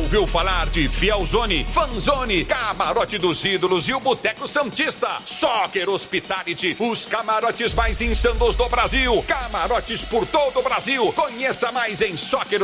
ouviu falar de Fielzone, Fanzone, Camarote dos Ídolos e o Boteco Santista? Soccer Hospitality, os camarotes mais insanos do Brasil. Camarotes por todo o Brasil. Conheça mais em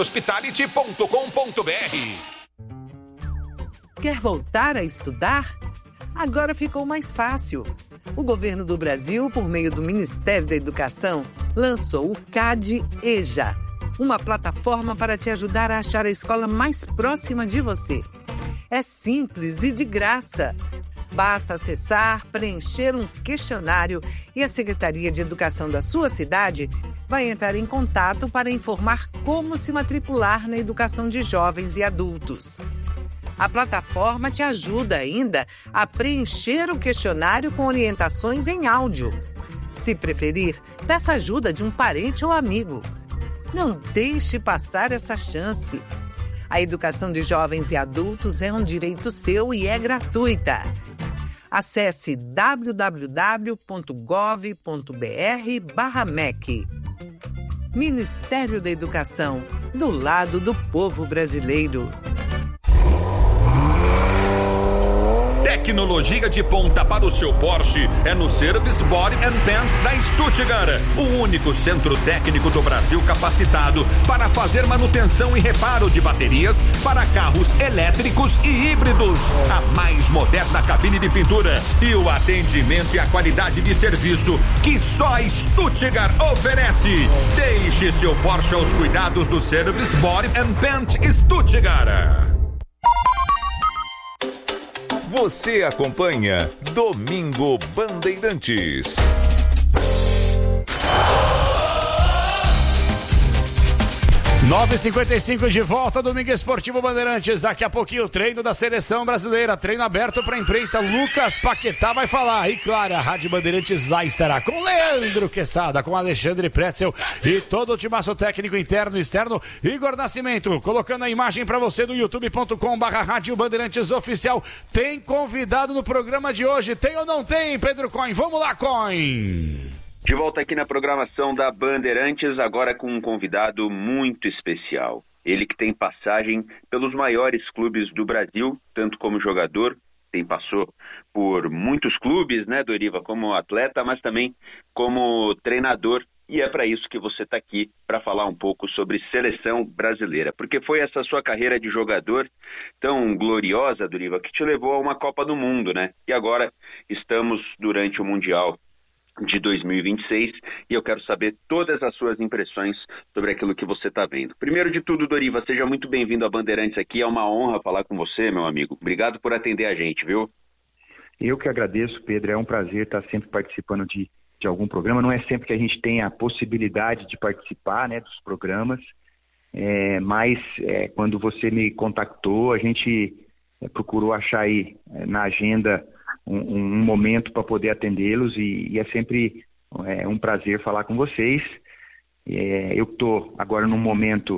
soccerhospitality.com.br. Quer voltar a estudar? Agora ficou mais fácil. O governo do Brasil, por meio do Ministério da Educação, lançou o CAD-EJA, uma plataforma para te ajudar a achar a escola mais próxima de você. É simples e de graça. Basta acessar, preencher um questionário e a Secretaria de Educação da sua cidade vai entrar em contato para informar como se matricular na educação de jovens e adultos. A plataforma te ajuda ainda a preencher o questionário com orientações em áudio. Se preferir, peça ajuda de um parente ou amigo. Não deixe passar essa chance. A educação de jovens e adultos é um direito seu e é gratuita. Acesse www.gov.br/MEC. Ministério da Educação, do lado do povo brasileiro. Tecnologia de ponta para o seu Porsche é no Service Body and Paint da Stuttgart, o único centro técnico do Brasil capacitado para fazer manutenção e reparo de baterias para carros elétricos e híbridos. A mais moderna cabine de pintura e o atendimento e a qualidade de serviço que só a Stuttgart oferece. Deixe seu Porsche aos cuidados do Service Body and Paint Stuttgart. Você acompanha Domingo Bandeirantes. 9h55 de volta, Domingo Esportivo Bandeirantes. Daqui a pouquinho o treino da seleção brasileira, treino aberto para a imprensa. Lucas Paquetá vai falar. E claro, a Rádio Bandeirantes lá estará com Leandro Quesada, com Alexandre Pretzel e todo o timaço técnico interno e externo. Igor Nascimento, colocando a imagem para você no youtube.com/Rádio Bandeirantes Oficial. Tem convidado no programa de hoje, tem ou não tem, Pedro Coin? Vamos lá, Coin! De volta aqui na programação da Bandeirantes, agora com um convidado muito especial. Ele que tem passagem pelos maiores clubes do Brasil, tanto como jogador, passou por muitos clubes, né, Doriva, como atleta, mas também como treinador. E é para isso que você está aqui, para falar um pouco sobre seleção brasileira. Porque foi essa sua carreira de jogador tão gloriosa, Doriva, que te levou a uma Copa do Mundo, né? E agora estamos durante o Mundial de 2026 e eu quero saber todas as suas impressões sobre aquilo que você está vendo. Primeiro de tudo, Doriva, seja muito bem-vindo a Bandeirantes aqui, é uma honra falar com você, meu amigo. Obrigado por atender a gente, viu? Eu que agradeço, Pedro, é um prazer estar sempre participando de algum programa, não é sempre que a gente tem a possibilidade de participar, né, dos programas, mas quando você me contactou, a gente procurou achar aí na agenda um momento para poder atendê-los e é sempre um prazer falar com vocês. Eu estou agora num momento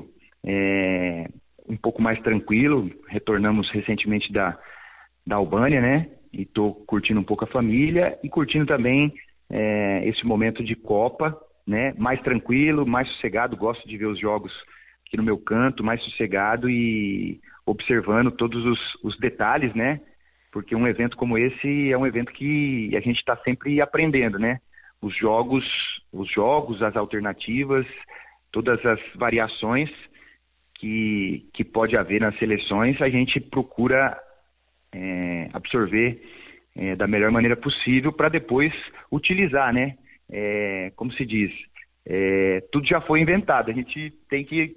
um pouco mais tranquilo, retornamos recentemente da Albânia, né? E estou curtindo um pouco a família e curtindo também esse momento de Copa, né? Mais tranquilo, mais sossegado, gosto de ver os jogos aqui no meu canto, mais sossegado e observando todos os detalhes, né? Porque um evento como esse é um evento que a gente está sempre aprendendo, né? Os jogos, as alternativas, todas as variações que pode haver nas seleções, a gente procura absorver da melhor maneira possível para depois utilizar, né? Como se diz, tudo já foi inventado, a gente tem que,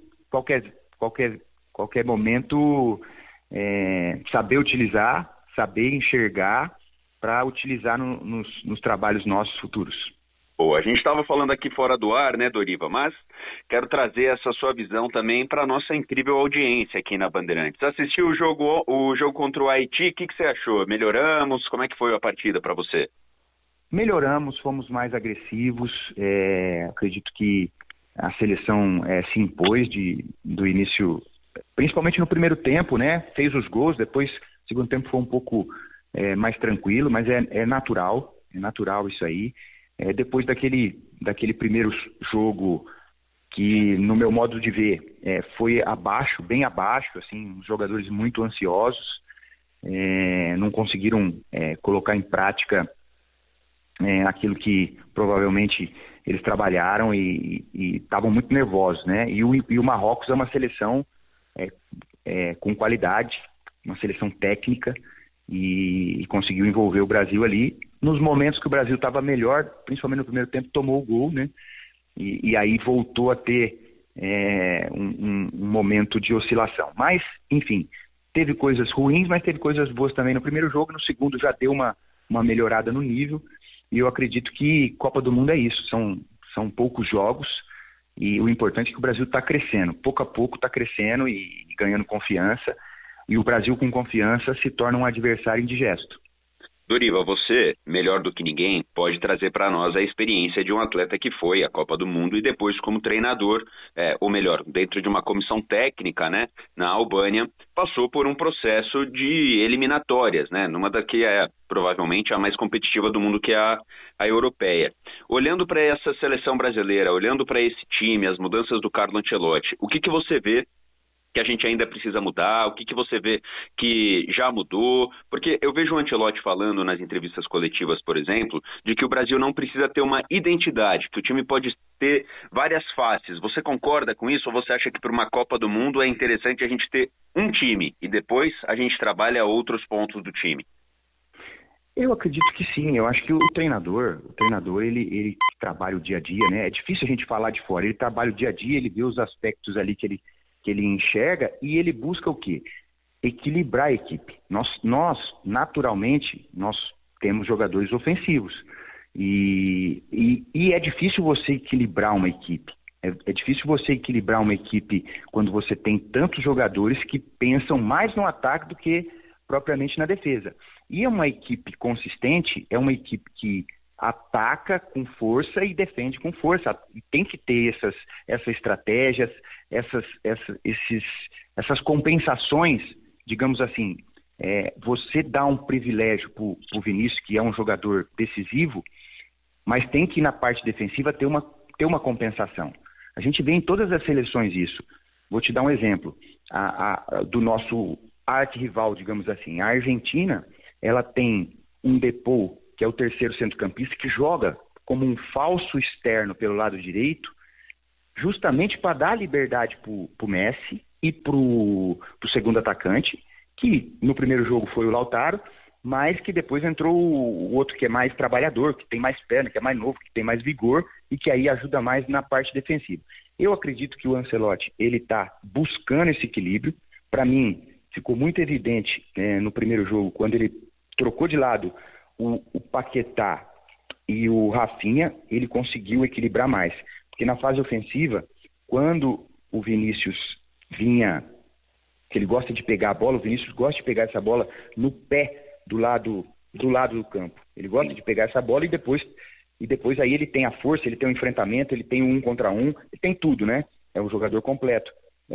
qualquer momento, saber utilizar, saber enxergar para utilizar nos trabalhos nossos futuros. Boa, a gente estava falando aqui fora do ar, né, Doriva, mas quero trazer essa sua visão também para a nossa incrível audiência aqui na Bandeirantes. Assistiu o jogo contra o Haiti, o que você achou? Melhoramos? Como é que foi a partida para você? Melhoramos, fomos mais agressivos, acredito que a seleção se impôs do início, principalmente no primeiro tempo, né, fez os gols, depois o segundo tempo foi um pouco mais tranquilo, mas é natural isso aí. Depois daquele primeiro jogo que no meu modo de ver, foi abaixo, bem abaixo, assim, os jogadores muito ansiosos, não conseguiram colocar em prática aquilo que provavelmente eles trabalharam e estavam muito nervosos, né? E o Marrocos é uma seleção com qualidade, uma seleção técnica, e conseguiu envolver o Brasil ali. Nos momentos que o Brasil estava melhor, principalmente no primeiro tempo, tomou o gol, né? E aí voltou a ter um momento de oscilação. Mas, enfim, teve coisas ruins, mas teve coisas boas também no primeiro jogo. No segundo já deu uma melhorada no nível. E eu acredito que Copa do Mundo é isso. São poucos jogos e o importante é que o Brasil está crescendo. Pouco a pouco está crescendo e ganhando confiança. E o Brasil com confiança se torna um adversário indigesto. Doriva, você, melhor do que ninguém, pode trazer para nós a experiência de um atleta que foi à Copa do Mundo e depois como treinador, ou melhor, dentro de uma comissão técnica, né, na Albânia, passou por um processo de eliminatórias, né, numa da que é provavelmente a mais competitiva do mundo, que é a europeia. Olhando para essa seleção brasileira, olhando para esse time, as mudanças do Carlo Ancelotti, o que você vê que a gente ainda precisa mudar? O que você vê que já mudou? Porque eu vejo o Ancelotti falando nas entrevistas coletivas, por exemplo, de que o Brasil não precisa ter uma identidade, que o time pode ter várias faces. Você concorda com isso ou você acha que para uma Copa do Mundo é interessante a gente ter um time e depois a gente trabalha outros pontos do time? Eu acredito que sim. Eu acho que o treinador ele trabalha o dia a dia, né? É difícil a gente falar de fora. Ele trabalha o dia a dia, ele vê os aspectos ali que ele enxerga e ele busca o quê? Equilibrar a equipe. Nós naturalmente, nós temos jogadores ofensivos e é difícil você equilibrar uma equipe. É difícil você equilibrar uma equipe quando você tem tantos jogadores que pensam mais no ataque do que propriamente na defesa. E é uma equipe consistente, é uma equipe que ataca com força e defende com força. E tem que ter essas estratégias, essas compensações, digamos assim. Você dá um privilégio para o Vinícius, que é um jogador decisivo, mas tem que, na parte defensiva, ter uma compensação. A gente vê em todas as seleções isso. Vou te dar um exemplo. Do nosso arquirrival, digamos assim. A Argentina, ela tem um Depou, que é o terceiro centrocampista, que joga como um falso externo pelo lado direito, justamente para dar liberdade para o Messi e para o segundo atacante, que no primeiro jogo foi o Lautaro, mas que depois entrou o outro que é mais trabalhador, que tem mais perna, que é mais novo, que tem mais vigor e que aí ajuda mais na parte defensiva. Eu acredito que o Ancelotti ele está buscando esse equilíbrio. Para mim, ficou muito evidente no primeiro jogo, quando ele trocou de lado o Paquetá e o Rafinha, ele conseguiu equilibrar mais. Porque na fase ofensiva, quando o Vinícius vinha, que ele gosta de pegar a bola, o Vinícius gosta de pegar essa bola no pé do lado do campo. Ele gosta de pegar essa bola e depois aí ele tem a força, ele tem o enfrentamento, ele tem o 1 contra 1, ele tem tudo, né? É um jogador completo.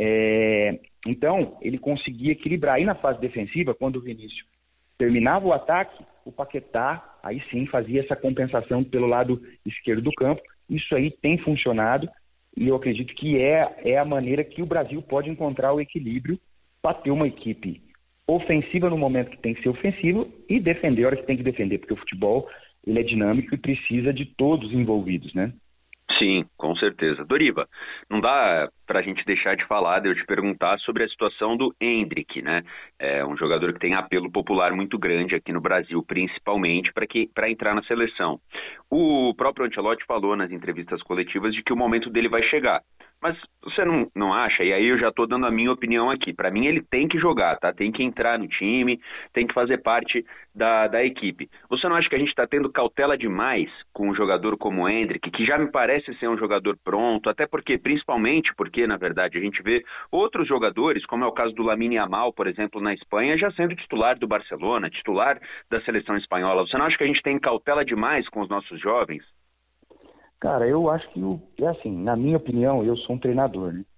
Então, ele conseguia equilibrar. Aí na fase defensiva, quando o Vinícius terminava o ataque, o Paquetá, aí sim, fazia essa compensação pelo lado esquerdo do campo. Isso aí tem funcionado e eu acredito que é a maneira que o Brasil pode encontrar o equilíbrio para ter uma equipe ofensiva no momento que tem que ser ofensivo e defender a hora que tem que defender, porque o futebol ele é dinâmico e precisa de todos envolvidos, né? Sim, com certeza. Doriva, não dá pra gente deixar de falar, de eu te perguntar sobre a situação do Endrick, né? É um jogador que tem apelo popular muito grande aqui no Brasil, principalmente para entrar na seleção. O próprio Ancelotti falou nas entrevistas coletivas de que o momento dele vai chegar. Mas você não acha, e aí eu já estou dando a minha opinião aqui, para mim ele tem que jogar, tá? Tem que entrar no time, tem que fazer parte da equipe. Você não acha que a gente está tendo cautela demais com um jogador como o Endrick, que já me parece ser um jogador pronto, até porque, principalmente porque, na verdade, a gente vê outros jogadores, como é o caso do Lamine Yamal, por exemplo, na Espanha, já sendo titular do Barcelona, titular da seleção espanhola. Você não acha que a gente tem cautela demais com os nossos jovens? Cara, eu acho que, assim, na minha opinião, eu sou um treinador, né?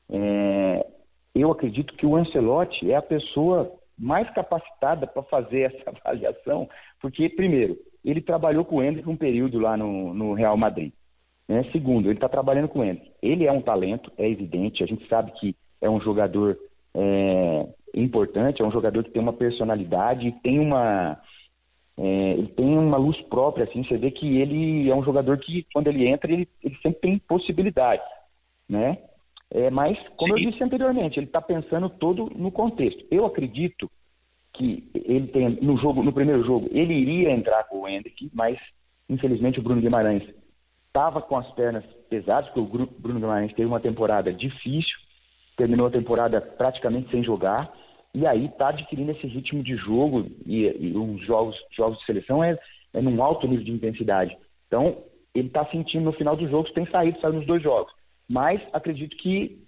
Eu acredito que o Ancelotti é a pessoa mais capacitada para fazer essa avaliação, porque, primeiro, ele trabalhou com o Endrick um período lá no Real Madrid. né? Segundo, ele está trabalhando com ele. Ele é um talento, é evidente, a gente sabe que é um jogador importante, é um jogador que tem uma personalidade, ele tem uma luz própria, assim, você vê que ele é um jogador que, quando ele entra, ele sempre tem possibilidades, né? Mas, como eu disse anteriormente, ele está pensando todo no contexto. Eu acredito que ele tem, no primeiro jogo, ele iria entrar com o Endrick, mas, infelizmente, o Bruno Guimarães estava com as pernas pesadas, porque o Bruno Guimarães teve uma temporada difícil, terminou a temporada praticamente sem jogar, e aí está adquirindo esse ritmo de jogo, e os jogos de seleção é num alto nível de intensidade. Então, ele está sentindo no final dos jogos, saiu nos 2 jogos. Mas acredito que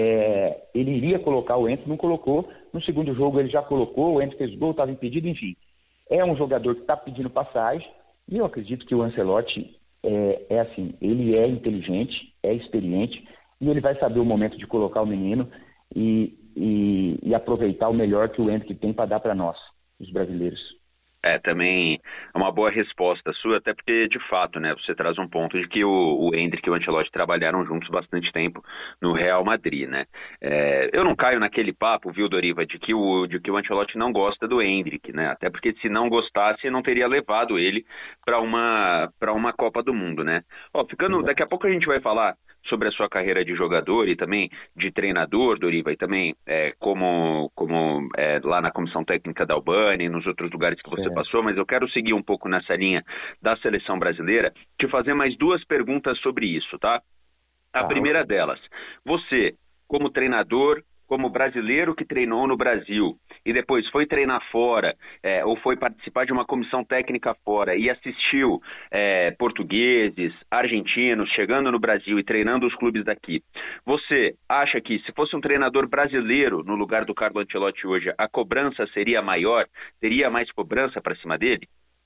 ele iria colocar o Endrick, não colocou. No segundo jogo ele já colocou, o Endrick fez gol, estava impedido, enfim. É um jogador que está pedindo passagem, e eu acredito que o Ancelotti assim, ele é inteligente, é experiente, e ele vai saber o momento de colocar o menino e aproveitar o melhor que o Endrick tem para dar para nós, os brasileiros. Também é uma boa resposta sua, até porque, de fato, né, você traz um ponto de que o Endrick e o Ancelotti trabalharam juntos bastante tempo no Real Madrid, né? Eu não caio naquele papo, viu, Doriva, de que o Ancelotti não gosta do Endrick, né? Até porque se não gostasse, não teria levado ele para uma Copa do Mundo, né? Daqui a pouco a gente vai falar sobre a sua carreira de jogador e também de treinador, Doriva, e também como lá na comissão técnica da Albânia e nos outros lugares que você passou, mas eu quero seguir um pouco nessa linha da seleção brasileira, te fazer mais 2 perguntas sobre isso, tá? A primeira delas, você, como treinador, como brasileiro que treinou no Brasil e depois foi treinar fora, ou foi participar de uma comissão técnica fora e assistiu portugueses, argentinos chegando no Brasil e treinando os clubes daqui, você acha que se fosse um treinador brasileiro no lugar do Carlo Ancelotti hoje, a cobrança seria maior? Teria mais cobrança para cima dele?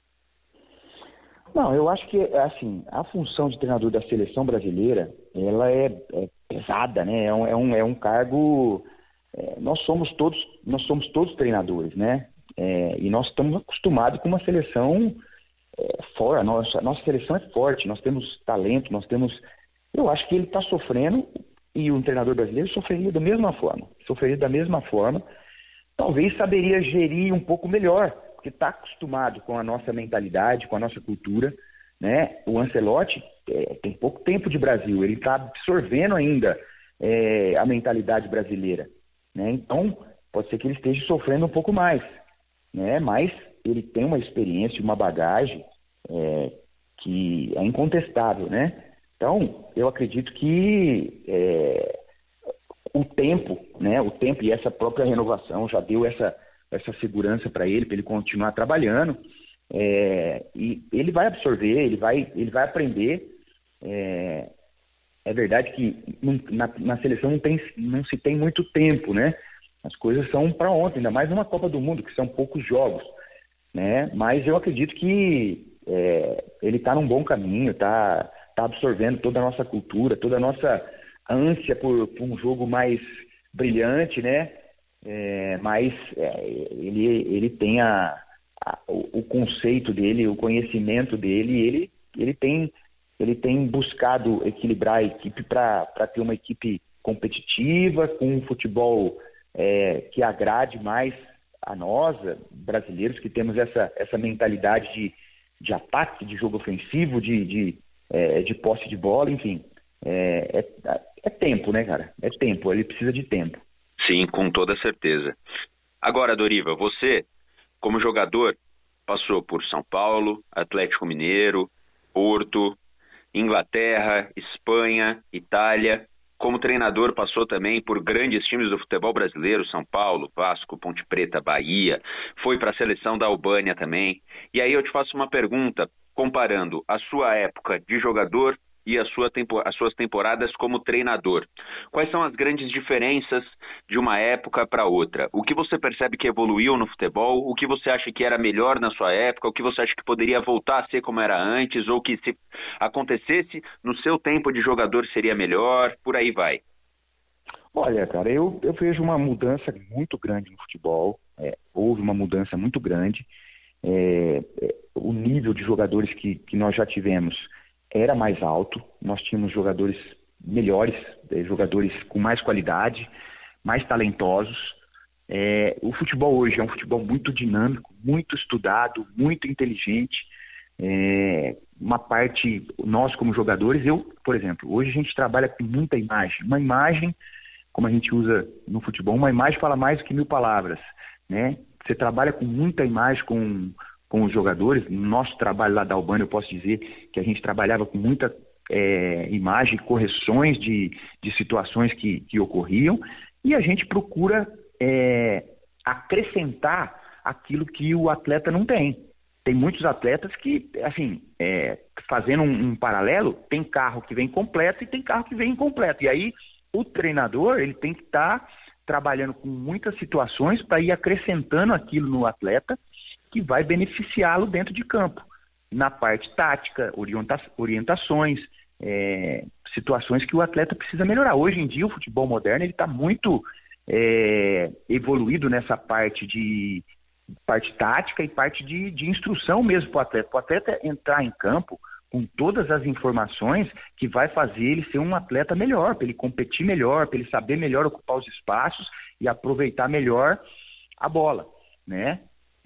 Não, eu acho que, assim, a função de treinador da seleção brasileira, ela é pesada, né? É um cargo... Nós somos todos treinadores, né? E nós estamos acostumados com uma seleção fora. Nossa seleção é forte, nós temos talento, Eu acho que ele está sofrendo, e um treinador brasileiro sofreria da mesma forma. Talvez saberia gerir um pouco melhor, porque está acostumado com a nossa mentalidade, com a nossa cultura, né? O Ancelotti tem pouco tempo de Brasil, ele está absorvendo ainda a mentalidade brasileira, né? Então, pode ser que ele esteja sofrendo um pouco mais, né? Mas ele tem uma experiência, uma bagagem que é incontestável, né? Então, eu acredito que o tempo, né? O tempo e essa própria renovação já deu essa segurança para ele continuar trabalhando, e ele vai absorver, ele vai aprender. É verdade que na seleção não se tem muito tempo, né? As coisas são para ontem, ainda mais numa Copa do Mundo, que são poucos jogos, né? Mas eu acredito que ele está num bom caminho, está absorvendo toda a nossa cultura, toda a nossa ânsia por um jogo mais brilhante, né? Mas ele tem o conceito dele, o conhecimento dele, ele tem buscado equilibrar a equipe para ter uma equipe competitiva, com um futebol que agrade mais a nós, brasileiros, que temos essa mentalidade de ataque, de jogo ofensivo, de posse de bola, enfim. É tempo, né, cara? É tempo, ele precisa de tempo. Sim, com toda certeza. Agora, Doriva, você, como jogador, passou por São Paulo, Atlético Mineiro, Porto, Inglaterra, Espanha, Itália. Como treinador, passou também por grandes times do futebol brasileiro, São Paulo, Vasco, Ponte Preta, Bahia. Foi para a seleção da Albânia também. E aí eu te faço uma pergunta, comparando a sua época de jogador e as suas temporadas como treinador. Quais são as grandes diferenças de uma época para outra? O que você percebe que evoluiu no futebol? O que você acha que era melhor na sua época? O que você acha que poderia voltar a ser como era antes? Ou que se acontecesse no seu tempo de jogador seria melhor? Por aí vai. Olha, cara, eu vejo uma mudança muito grande no futebol. Houve uma mudança muito grande. O nível de jogadores que nós já tivemos era mais alto, nós tínhamos jogadores melhores, jogadores com mais qualidade, mais talentosos. O futebol hoje é um futebol muito dinâmico, muito estudado, muito inteligente. Uma parte, nós como jogadores, por exemplo, hoje a gente trabalha com muita imagem. Uma imagem, como a gente usa no futebol, uma imagem fala mais do que 1000 palavras, né? Você trabalha com muita imagem com os jogadores. No nosso trabalho lá da Albânia, eu posso dizer que a gente trabalhava com muita imagem, correções de situações que ocorriam, e a gente procura acrescentar aquilo que o atleta não tem. Tem muitos atletas que, assim, fazendo um paralelo, tem carro que vem completo e tem carro que vem incompleto. E aí o treinador, ele tem que estar trabalhando com muitas situações para ir acrescentando aquilo no atleta que vai beneficiá-lo dentro de campo. Na parte tática, orientações, situações que o atleta precisa melhorar. Hoje em dia o futebol moderno está muito evoluído nessa parte tática e parte de instrução mesmo para o atleta. Para o atleta entrar em campo com todas as informações que vai fazer ele ser um atleta melhor, para ele competir melhor, para ele saber melhor ocupar os espaços e aproveitar melhor a bola, né?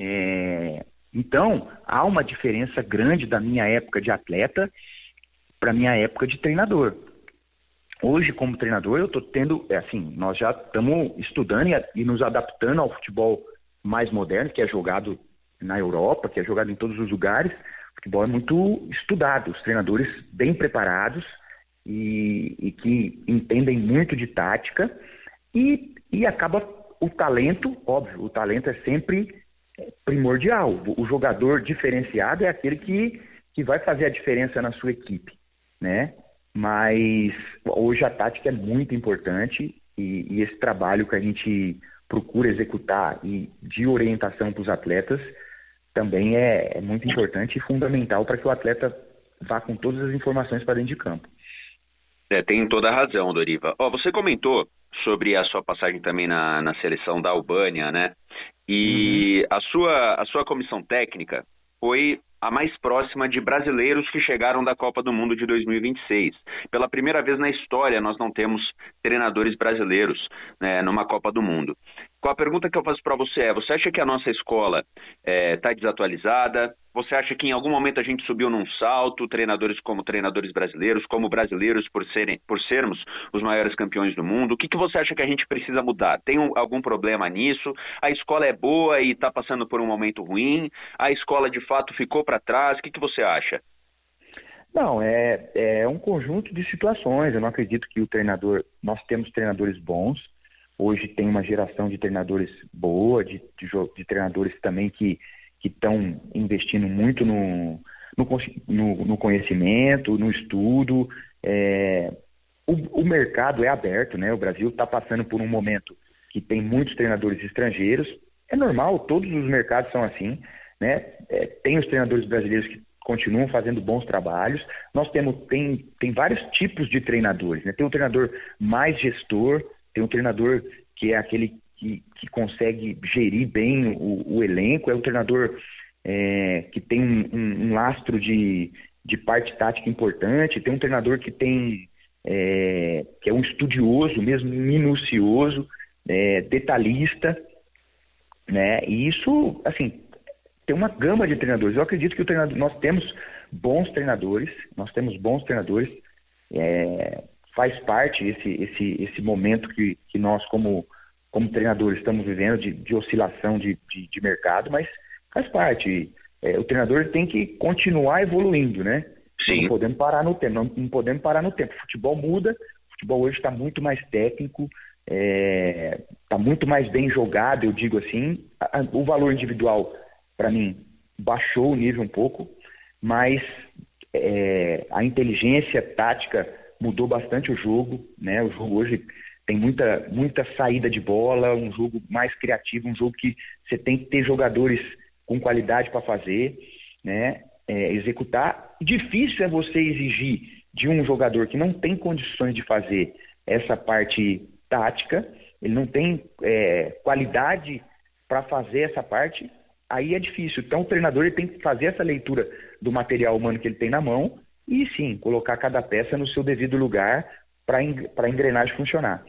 Então, há uma diferença grande da minha época de atleta para a minha época de treinador. Hoje, como treinador, eu estou tendo, nós já estamos estudando e nos adaptando ao futebol mais moderno, que é jogado na Europa, que é jogado em todos os lugares. O futebol é muito estudado, os treinadores bem preparados e que entendem muito de tática, e acaba o talento, óbvio, o talento é sempre primordial. O jogador diferenciado é aquele que vai fazer a diferença na sua equipe, né? Mas hoje a tática é muito importante e esse trabalho que a gente procura executar e de orientação para os atletas também é muito importante e fundamental para que o atleta vá com todas as informações para dentro de campo. Tem toda a razão, Doriva. Você comentou sobre a sua passagem também na seleção da Albânia, né? E a sua comissão técnica foi a mais próxima de brasileiros que chegaram da Copa do Mundo de 2026. Pela primeira vez na história, nós não temos treinadores brasileiros, né, numa Copa do Mundo. A pergunta que eu faço para você você acha que a nossa escola está desatualizada? Você acha que em algum momento a gente subiu num salto, treinadores como treinadores brasileiros, como brasileiros por sermos os maiores campeões do mundo? O que você acha que a gente precisa mudar? Tem algum problema nisso? A escola é boa e está passando por um momento ruim? A escola de fato ficou para trás? O que você acha? Não, é um conjunto de situações. Eu não acredito que nós temos treinadores bons. Hoje tem uma geração de treinadores boa, de treinadores também que estão investindo muito no conhecimento, no estudo. O mercado é aberto, né? O Brasil está passando por um momento que tem muitos treinadores estrangeiros. É normal, todos os mercados são assim, né? Tem os treinadores brasileiros que continuam fazendo bons trabalhos. Nós tem vários tipos de treinadores, né? Tem um treinador mais gestor, tem um treinador que é aquele que consegue gerir bem o elenco, é um treinador que tem um lastro de parte tática importante, tem um treinador que é um estudioso mesmo, minucioso, detalhista, né? E isso, assim, tem uma gama de treinadores. Eu acredito que nós temos bons treinadores, faz parte esse momento que nós, como treinadores, estamos vivendo de oscilação de mercado, mas faz parte. O treinador tem que continuar evoluindo, né? Sim. Não podemos parar no tempo. Não podemos parar no tempo. O futebol muda, o futebol hoje está muito mais técnico, está muito mais bem jogado, eu digo assim. O valor individual, para mim, baixou o nível um pouco, mas a inteligência tática mudou bastante o jogo, né? O jogo hoje tem muita saída de bola, um jogo mais criativo, um jogo que você tem que ter jogadores com qualidade para fazer, né? Executar. Difícil é você exigir de um jogador que não tem condições de fazer essa parte tática, ele não tem qualidade para fazer essa parte, aí é difícil. Então o treinador ele tem que fazer essa leitura do material humano que ele tem na mão e sim, colocar cada peça no seu devido lugar para a engrenagem funcionar.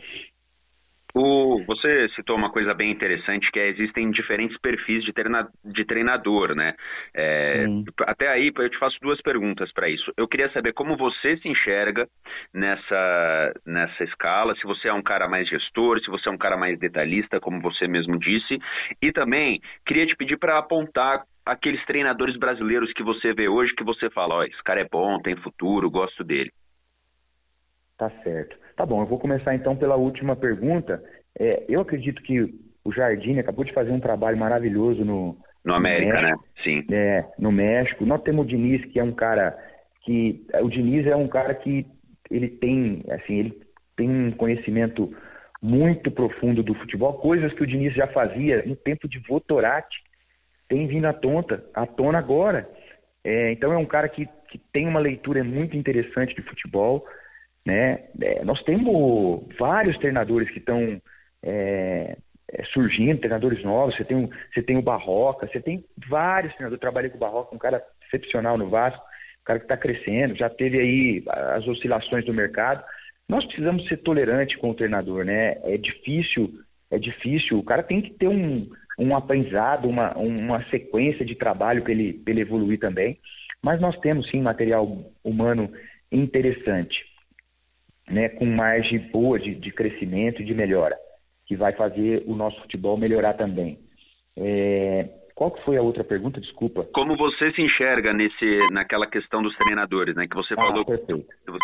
Você citou uma coisa bem interessante, que existem diferentes perfis de treinador, né? Até aí, eu te faço 2 perguntas para isso. Eu queria saber como você se enxerga nessa escala, se você é um cara mais gestor, se você é um cara mais detalhista, como você mesmo disse, e também queria te pedir para apontar aqueles treinadores brasileiros que você vê hoje, que você fala, esse cara é bom, tem futuro, gosto dele. Tá certo. Tá bom, eu vou começar então pela última pergunta. Eu acredito que o Jardine acabou de fazer um trabalho maravilhoso no América, México, né? Sim. No México. Nós temos o Diniz, que é um cara que... O Diniz é um cara que ele tem um conhecimento muito profundo do futebol, coisas que o Diniz já fazia no tempo de Votorati, tem vindo à tona agora. Então é um cara que tem uma leitura muito interessante de futebol, né? Nós temos vários treinadores que estão surgindo, treinadores novos. Você tem o Barroca, você tem vários treinadores. Eu trabalhei com o Barroca, um cara excepcional no Vasco, um cara que está crescendo, já teve aí as oscilações do mercado. Nós precisamos ser tolerantes com o treinador, né? É difícil, o cara tem que ter um aprendizado, uma sequência de trabalho para ele evoluir também, mas nós temos sim material humano interessante, né, com margem boa de crescimento e de melhora, que vai fazer o nosso futebol melhorar também. Qual que foi a outra pergunta? Desculpa. Como você se enxerga naquela questão dos treinadores, né, que você falou? Perfeito.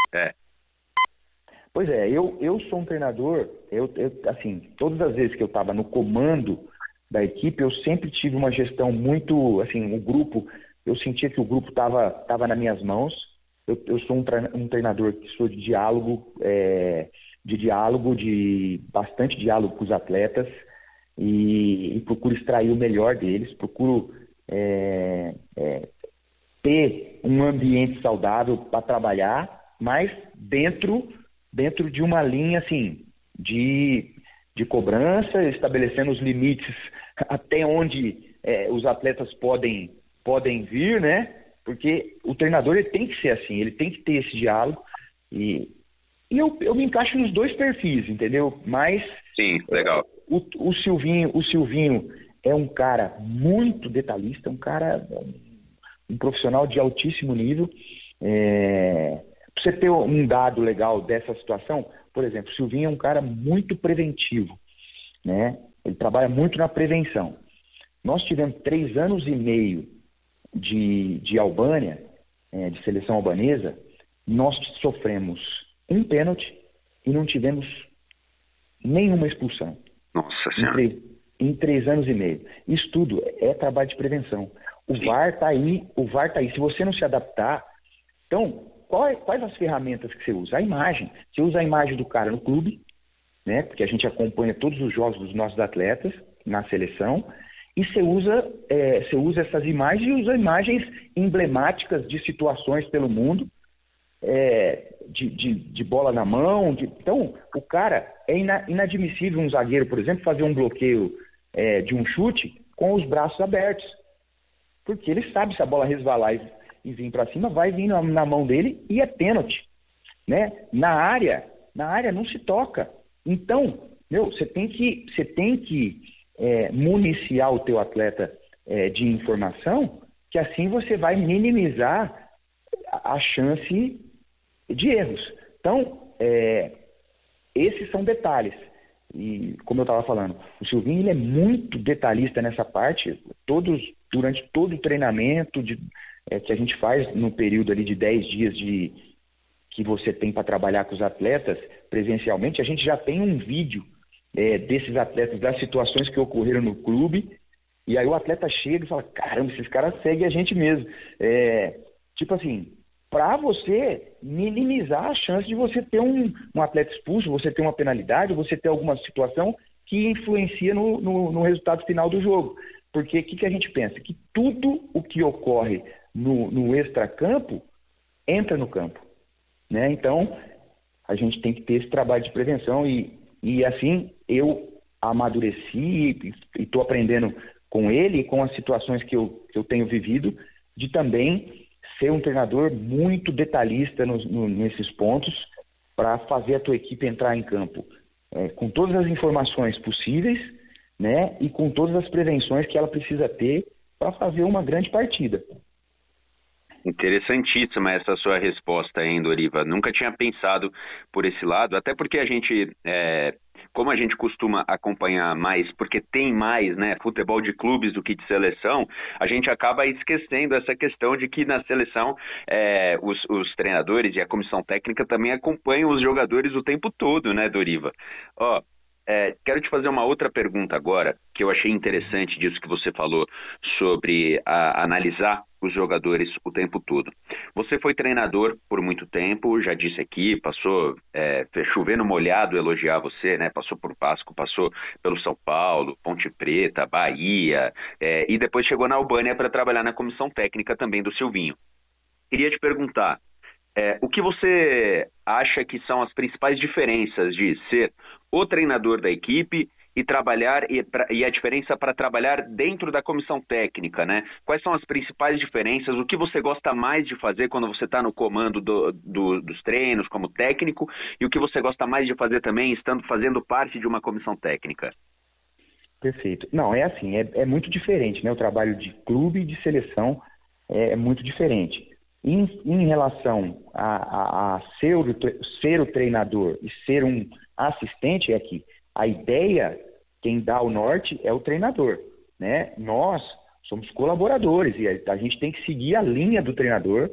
Pois é, eu sou um treinador, assim, todas as vezes que eu estava no comando da equipe, eu sempre tive uma gestão muito, assim, o grupo, eu sentia que o grupo estava nas minhas mãos. Eu sou um treinador que sou de diálogo, de bastante diálogo com os atletas e procuro extrair o melhor deles, procuro ter um ambiente saudável para trabalhar, mas dentro de uma linha assim de cobrança, estabelecendo os limites até onde os atletas podem vir, né? Porque o treinador ele tem que ser assim, ele tem que ter esse diálogo e eu me encaixo nos 2 perfis, entendeu? Mas sim, legal. O Silvinho é um cara muito detalhista, um profissional de altíssimo nível. Para você ter um dado legal dessa situação, por exemplo, o Silvinho é um cara muito preventivo, né? Ele trabalha muito na prevenção. Nós tivemos 3 anos e meio de Albânia, de seleção albanesa, nós sofremos um pênalti e não tivemos nenhuma expulsão. Nossa Senhora. Em 3 anos e meio. Isso tudo é trabalho de prevenção. O VAR está aí. Se você não se adaptar... Então, quais as ferramentas que você usa? A imagem. Você usa a imagem do cara no clube, né? Porque a gente acompanha todos os jogos dos nossos atletas na seleção, e você usa essas imagens e usa imagens emblemáticas de situações pelo mundo, de bola na mão. Então, o cara, é inadmissível um zagueiro, por exemplo, fazer um bloqueio de um chute com os braços abertos, porque ele sabe se a bola resvalar e vir para cima, vai vir na mão dele e é pênalti, né? Na área não se toca. Então, você tem que municiar o teu atleta de informação, que assim você vai minimizar a chance de erros. Então, esses são detalhes. E, como eu estava falando, o Silvinho ele é muito detalhista nessa parte. Durante todo o treinamento que a gente faz no período ali de 10 dias que você tem para trabalhar com os atletas presencialmente, a gente já tem um vídeo desses atletas, das situações que ocorreram no clube, e aí o atleta chega e fala, caramba, esses caras seguem a gente mesmo. Tipo assim, para você minimizar a chance de você ter um atleta expulso, você ter uma penalidade, você ter alguma situação que influencia no resultado final do jogo. Porque o que a gente pensa? Que tudo o que ocorre no extracampo entra no campo, né? Então, a gente tem que ter esse trabalho de prevenção e assim, eu amadureci e estou aprendendo com ele e com as situações que eu tenho vivido, de também ser um treinador muito detalhista nesses pontos para fazer a tua equipe entrar em campo com todas as informações possíveis, né, e com todas as prevenções que ela precisa ter para fazer uma grande partida. Interessantíssima essa sua resposta, hein, Doriva? Nunca tinha pensado por esse lado, até porque a gente, como a gente costuma acompanhar mais, porque tem mais, né, futebol de clubes do que de seleção, a gente acaba esquecendo essa questão de que na seleção os treinadores e a comissão técnica também acompanham os jogadores o tempo todo, né, Doriva? Quero te fazer uma outra pergunta agora, que eu achei interessante disso que você falou sobre analisar os jogadores o tempo todo. Você foi treinador por muito tempo, já disse aqui, passou chovendo molhado elogiar você, né? Passou por Vasco, passou pelo São Paulo, Ponte Preta, Bahia, e depois chegou na Albânia para trabalhar na comissão técnica também do Silvinho. Queria te perguntar, o que você acha que são as principais diferenças de ser o treinador da equipe e trabalhar e a diferença para trabalhar dentro da comissão técnica, né? Quais são as principais diferenças? O que você gosta mais de fazer quando você está no comando dos treinos como técnico e o que você gosta mais de fazer também estando fazendo parte de uma comissão técnica? Perfeito. Não, é assim, é muito diferente, né? O trabalho de clube e de seleção é muito diferente. Em relação a ser o treinador e ser um assistente, é que a ideia, quem dá o norte é o treinador, né? Nós somos colaboradores e a gente tem que seguir a linha do treinador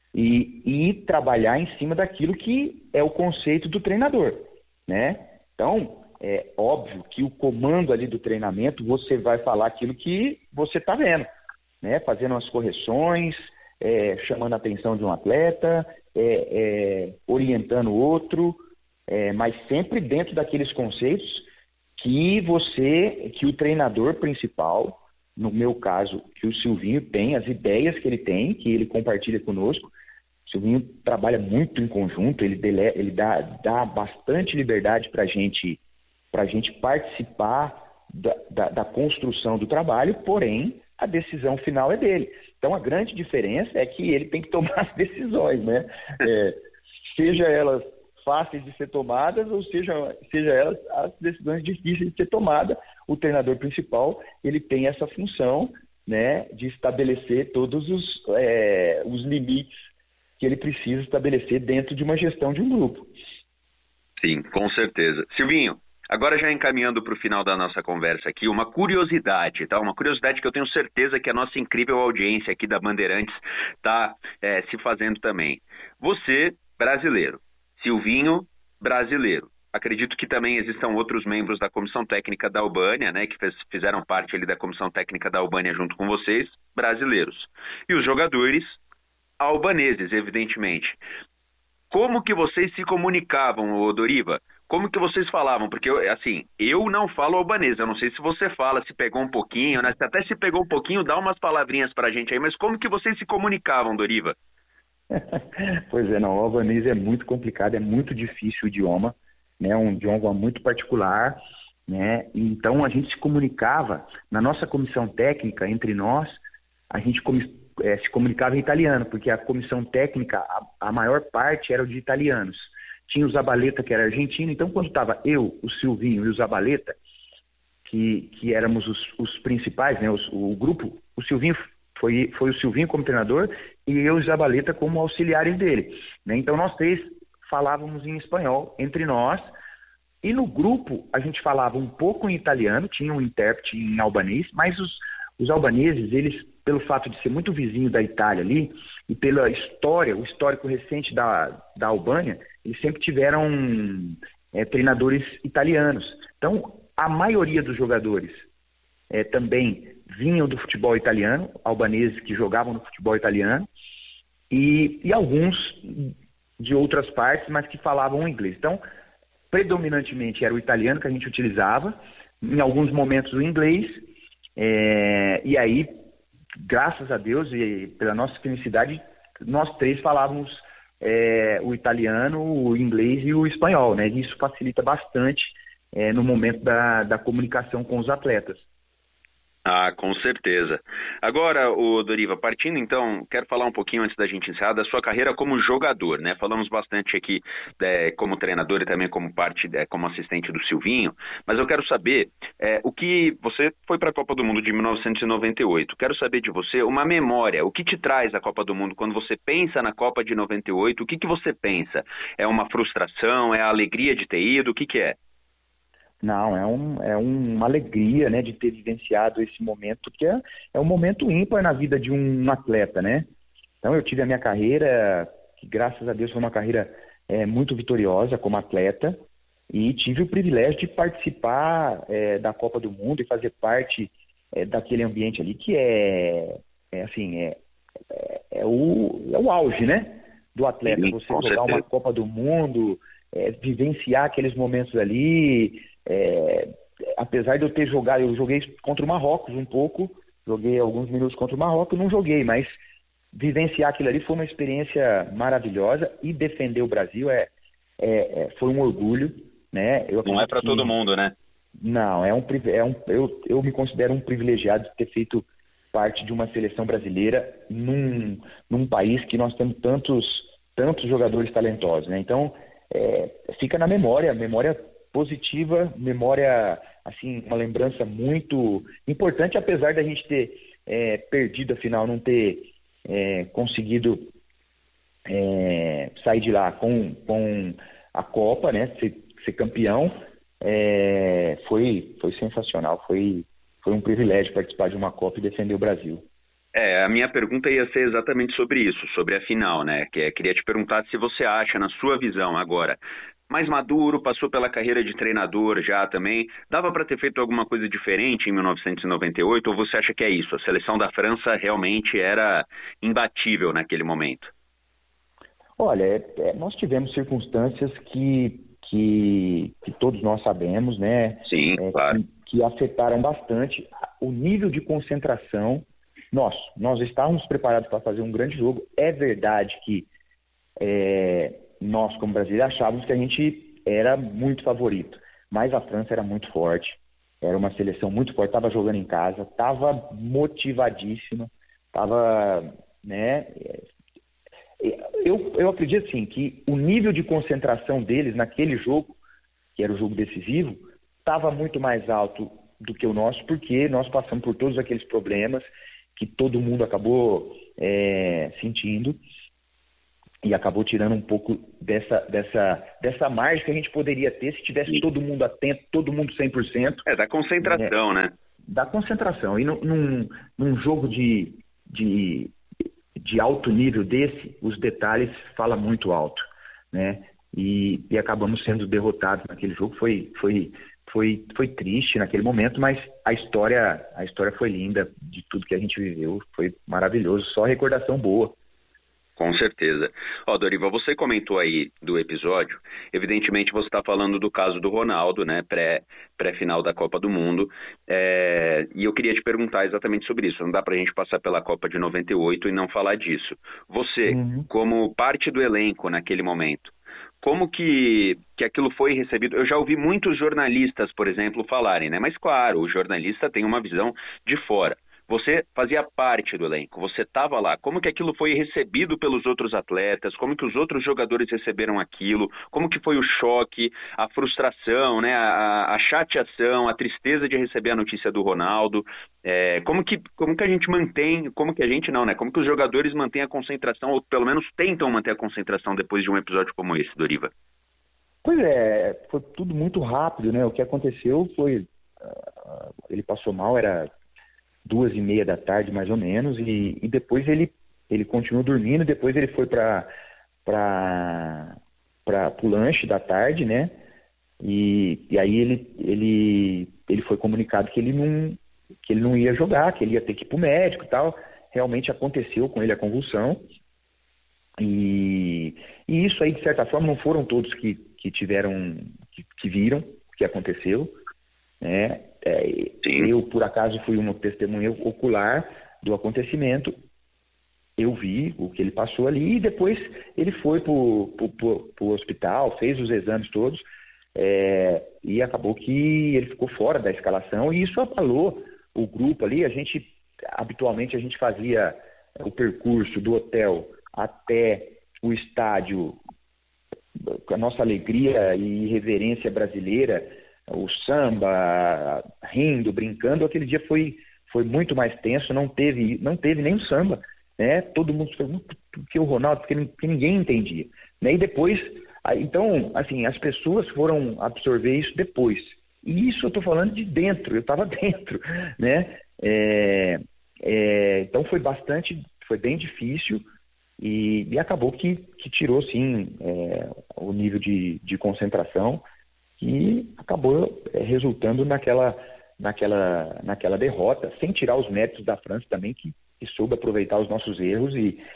e trabalhar em cima daquilo que é o conceito do treinador, né? Então, é óbvio que o comando ali do treinamento, você vai falar aquilo que você está vendo, né? Fazendo as correções, chamando a atenção de um atleta, orientando o outro, mas sempre dentro daqueles conceitos que o treinador principal, no meu caso, que o Silvinho tem, as ideias que ele tem, que ele compartilha conosco. O Silvinho trabalha muito em conjunto, ele dá bastante liberdade para a gente participar da construção do trabalho, porém, a decisão final é dele. Então, a grande diferença é que ele tem que tomar as decisões, né? Seja elas fáceis de ser tomadas ou seja elas as decisões difíceis de ser tomadas, o treinador principal, ele tem essa função, né, de estabelecer todos os limites que ele precisa estabelecer dentro de uma gestão de um grupo. Sim, com certeza. Silvinho, agora já encaminhando para o final da nossa conversa aqui, uma curiosidade, tá? Uma curiosidade que eu tenho certeza que a nossa incrível audiência aqui da Bandeirantes está se fazendo também. Você, brasileiro. Silvinho, brasileiro. Acredito que também existam outros membros da comissão técnica da Albânia, né, que fizeram parte ali da comissão técnica da Albânia junto com vocês, brasileiros. E os jogadores, albaneses, evidentemente. Como que vocês se comunicavam, Doriva? Como que vocês falavam? Porque, assim, eu não falo albanês, eu não sei se você fala, se pegou um pouquinho, né? Até se pegou um pouquinho, dá umas palavrinhas pra gente aí, mas como que vocês se comunicavam, Doriva? Pois é, não, o albanês é muito complicado, é muito difícil o idioma, né? Um idioma muito particular, né? Então a gente se comunicava, na nossa comissão técnica, entre nós, a gente se comunicava em italiano, porque a comissão técnica, a maior parte era de italianos. Tinha o Zabaleta, que era argentino, então quando estava eu, o Silvinho e o Zabaleta, que éramos os principais, né? O grupo, o Silvinho foi o Silvinho como treinador e eu e o Zabaleta como auxiliares dele, né? Então nós três falávamos em espanhol entre nós e no grupo a gente falava um pouco em italiano, tinha um intérprete em albanês, mas os albaneses, eles, pelo fato de ser muito vizinho da Itália ali e pela história, o histórico recente da Albânia, eles sempre tiveram treinadores italianos. Então, a maioria dos jogadores também vinham do futebol italiano, albaneses que jogavam no futebol italiano, e alguns de outras partes, mas que falavam inglês. Então, predominantemente era o italiano que a gente utilizava, em alguns momentos o inglês, e aí, graças a Deus e pela nossa felicidade, nós três falávamos o italiano, o inglês e o espanhol, né? Isso facilita bastante no momento da comunicação com os atletas. Ah, com certeza. Agora, Doriva, partindo então, quero falar um pouquinho antes da gente encerrar da sua carreira como jogador, né? Falamos bastante aqui como treinador e também como como assistente do Silvinho, mas eu quero saber o que você foi para a Copa do Mundo de 1998. Quero saber de você uma memória, o que te traz a Copa do Mundo quando você pensa na Copa de 98, o que você pensa? É uma frustração, é a alegria de ter ido, o que é? Não, é uma alegria, né, de ter vivenciado esse momento, que é um momento ímpar na vida de um atleta, né? Então eu tive a minha carreira, que graças a Deus foi uma carreira muito vitoriosa como atleta, e tive o privilégio de participar da Copa do Mundo e fazer parte daquele ambiente ali, que é o auge, né, do atleta. Você jogar uma Copa do Mundo, vivenciar aqueles momentos ali. Apesar de eu ter jogado, eu joguei contra o Marrocos um pouco, joguei alguns minutos contra o Marrocos, não joguei, mas vivenciar aquilo ali foi uma experiência maravilhosa, e defender o Brasil foi um orgulho, né? Não é para todo mundo, né? Não, eu me considero um privilegiado de ter feito parte de uma seleção brasileira num país que nós temos tantos jogadores talentosos, né? Então, fica na memória positiva, memória, assim, uma lembrança muito importante, apesar da gente ter perdido a final, não ter conseguido sair de lá com a Copa, né, ser campeão. Foi sensacional, foi um privilégio participar de uma Copa e defender o Brasil. A minha pergunta ia ser exatamente sobre isso, sobre a final, né? Queria te perguntar se você acha, na sua visão agora, mais maduro, passou pela carreira de treinador já também, dava para ter feito alguma coisa diferente em 1998, ou você acha que é isso? A seleção da França realmente era imbatível naquele momento? Olha, nós tivemos circunstâncias que todos nós sabemos, né? Sim, claro. Que afetaram bastante o nível de concentração. Nós estávamos preparados para fazer um grande jogo. É verdade que nós, como brasileiros, achávamos que a gente era muito favorito, mas a França era muito forte, era uma seleção muito forte, estava jogando em casa, estava motivadíssima, estava, né? Eu acredito, assim, que o nível de concentração deles naquele jogo, que era o jogo decisivo, estava muito mais alto do que o nosso, porque nós passamos por todos aqueles problemas que todo mundo acabou sentindo, e acabou tirando um pouco dessa margem que a gente poderia ter se tivesse todo mundo atento, todo mundo 100%. Da concentração, né? Da concentração. E num jogo de alto nível desse, os detalhes falam muito alto, né? E acabamos sendo derrotados naquele jogo. Foi triste naquele momento, mas a história foi linda de tudo que a gente viveu. Foi maravilhoso, só recordação boa. Com certeza. Doriva, você comentou aí do episódio, evidentemente você está falando do caso do Ronaldo, né, pré-final da Copa do Mundo, e eu queria te perguntar exatamente sobre isso. Não dá pra gente passar pela Copa de 98 e não falar disso. Você, como parte do elenco naquele momento, como que aquilo foi recebido? Eu já ouvi muitos jornalistas, por exemplo, falarem, né, mas claro, o jornalista tem uma visão de fora. Você fazia parte do elenco, você estava lá. Como que aquilo foi recebido pelos outros atletas? Como que os outros jogadores receberam aquilo? Como que foi o choque, a frustração, né? a chateação, a tristeza de receber a notícia do Ronaldo? Como que a gente mantém, como que a gente não, né? Como que os jogadores mantêm a concentração, ou pelo menos tentam manter a concentração depois de um episódio como esse, Doriva? Pois foi tudo muito rápido, né? O que aconteceu foi, ele passou mal, era 2:30 da tarde, mais ou menos, e depois ele continuou dormindo, depois ele foi para o lanche da tarde, né? E aí ele foi comunicado que ele não ia jogar, que ele ia ter que ir para o médico e tal. Realmente aconteceu com ele a convulsão, e isso aí, de certa forma, não foram todos que viram o que aconteceu, né? Eu, por acaso, fui uma testemunha ocular do acontecimento. Eu vi o que ele passou ali, e depois ele foi pro hospital, fez os exames todos, e acabou que ele ficou fora da escalação, e isso abalou o grupo ali, habitualmente a gente fazia o percurso do hotel até o estádio, a nossa alegria e reverência brasileira, o samba, rindo, brincando. Aquele dia foi muito mais tenso, não teve nem samba, né? Todo mundo falou, porque o Ronaldo, porque ninguém entendia, né? E depois, então, assim, as pessoas foram absorver isso depois. E isso eu estou falando de dentro, eu estava dentro, né? Então foi bem difícil e acabou que tirou, sim, o nível de concentração e acabou resultando naquela derrota, sem tirar os méritos da França também, que soube aproveitar os nossos erros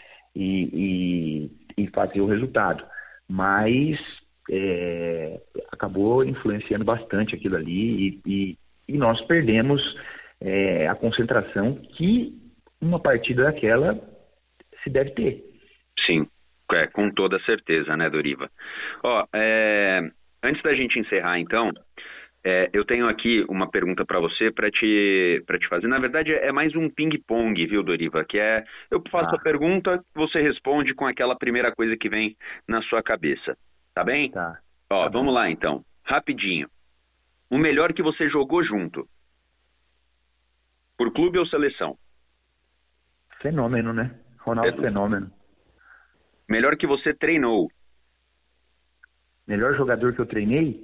e fazer o resultado. Mas acabou influenciando bastante aquilo ali e nós perdemos a concentração que uma partida daquela se deve ter. Sim, com toda certeza, né, Doriva? Antes da gente encerrar, então, eu tenho aqui uma pergunta para você, para te fazer. Na verdade, é mais um ping-pong, viu, Doriva? Que eu faço a pergunta, você responde com aquela primeira coisa que vem na sua cabeça. Tá bem? Tá. Vamos lá, então. Rapidinho. O melhor que você jogou junto? Por clube ou seleção? Fenômeno, né? Ronaldo Fenômeno. Melhor que você treinou? Melhor jogador que eu treinei?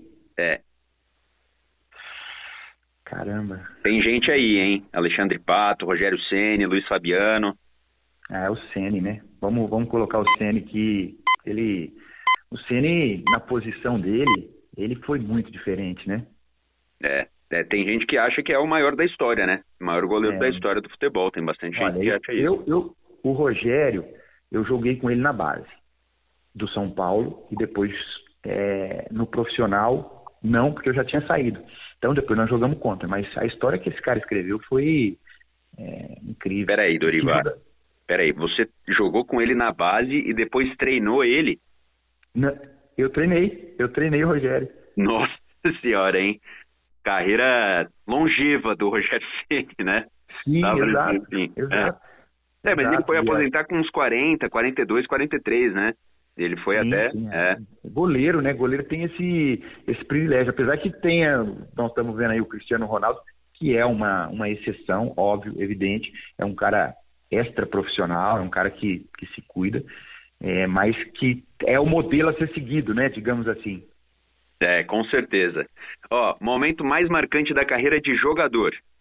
Caramba. Tem gente aí, hein? Alexandre Pato, Rogério Ceni, Luiz Fabiano. É o Ceni, né? Vamos colocar o Ceni que o Ceni, na posição dele, ele foi muito diferente, né? Tem gente que acha que é o maior da história, né? O maior goleiro da história do futebol. Tem bastante gente que acha isso. O Rogério, eu joguei com ele na base do São Paulo e depois no profissional, não, porque eu já tinha saído. Então depois nós jogamos contra. Mas a história que esse cara escreveu foi incrível. Peraí, Dorival. Peraí, você jogou com ele na base e depois treinou ele? Não, eu treinei o Rogério. Nossa senhora, hein? Carreira longeva do Rogério Ceni, né? Sim, exato. Mas ele foi aposentar com uns 40, 42, 43, né? Ele foi sim. Goleiro, né? Goleiro tem esse privilégio. Apesar que nós estamos vendo aí o Cristiano Ronaldo, que é uma exceção, óbvio, evidente. É um cara extra profissional, é um cara que se cuida, mas que é o modelo a ser seguido, né? Digamos assim. Com certeza. Momento mais marcante da carreira de jogador.